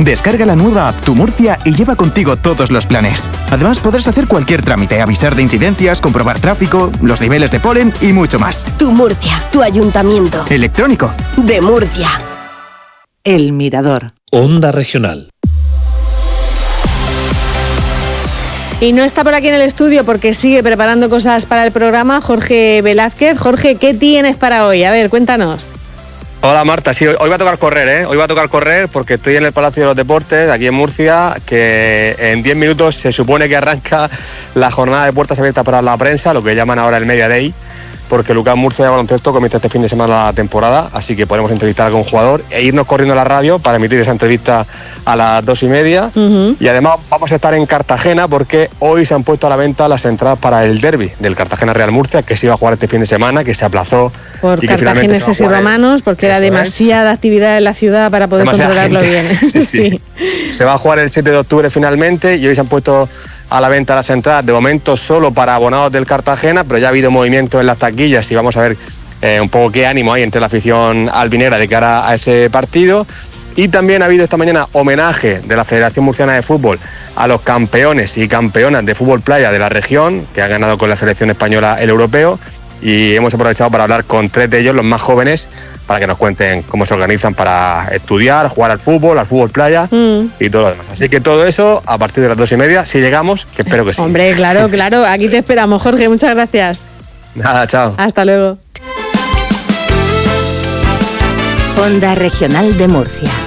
Descarga la nueva app Tu Murcia y lleva contigo todos los planes. Además, podrás hacer cualquier trámite, avisar de incidencias, comprobar tráfico, los niveles de polen y mucho más. Tu Murcia, tu ayuntamiento. Electrónico. De Murcia. El Mirador. Onda Regional. Y no está por aquí en el estudio porque sigue preparando cosas para el programa Jorge Velázquez. Jorge, ¿qué tienes para hoy? A ver, cuéntanos. Hola Marta, sí, hoy va a tocar correr, ¿eh? Hoy va a tocar correr porque estoy en el Palacio de los Deportes, aquí en Murcia, que en 10 minutos se supone que arranca la jornada de puertas abiertas para la prensa, lo que llaman ahora el Media Day, porque Lucas Murcia de baloncesto comienza este fin de semana la temporada, así que podemos entrevistar a algún jugador e irnos corriendo a la radio para emitir esa entrevista a las 2:30. Y además vamos a estar en Cartagena porque hoy se han puesto a la venta las entradas para el derbi del Cartagena Real Murcia, que se iba a jugar este fin de semana, que se aplazó. Por cartagineses y romanos, porque era demasiada actividad en la ciudad para poder controlarlo bien. Sí. Se va a jugar el 7 de octubre finalmente y hoy se han puesto a la venta las entradas, de momento solo para abonados del Cartagena, pero ya ha habido movimiento en las taquillas y vamos a ver un poco qué ánimo hay entre la afición albinegra de cara a ese partido. Y también ha habido esta mañana homenaje de la Federación Murciana de Fútbol a los campeones y campeonas de fútbol playa de la región, que han ganado con la selección española el europeo, y hemos aprovechado para hablar con 3 de ellos, los más jóvenes, para que nos cuenten cómo se organizan para estudiar, jugar al fútbol playa y todo lo demás. Así que todo eso a partir de las 2:30, si llegamos, que espero que sí. Hombre, claro, aquí te esperamos, Jorge, muchas gracias. Nada, chao. Hasta luego. Onda Regional de Murcia.